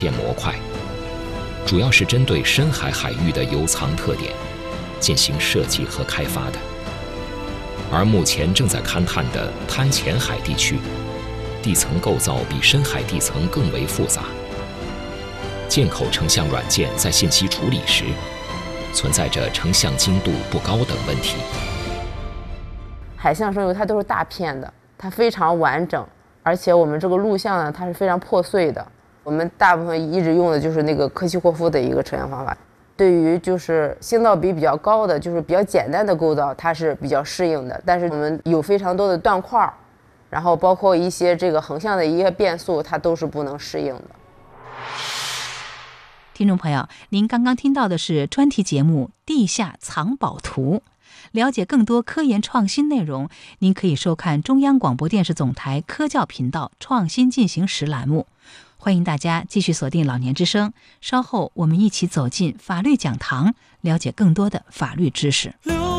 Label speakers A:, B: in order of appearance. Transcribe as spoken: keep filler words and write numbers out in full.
A: 电模块，主要是针对深海海域的油藏特点进行设计和开发的。而目前正在勘探的滩浅海地区，地层构造比深海地层更为复杂，建口成像软件在信息处理时存在着成像精度不高等问题。
B: 海象声优它都是大片的，它非常完整，而且我们这个录像呢，它是非常破碎的。我们大部分一直用的就是那个科西霍夫的一个成像方法。对于就是星噪比比较高的，就是比较简单的构造，它是比较适应的。但是我们有非常多的断块，然后包括一些这个横向的一些变速，它都是不能适应的。
C: 听众朋友，您刚刚听到的是专题节目《地下藏宝图》。了解更多科研创新内容，您可以收看中央广播电视总台科教频道创新进行时栏目。欢迎大家继续锁定老年之声，稍后我们一起走进法律讲堂，了解更多的法律知识。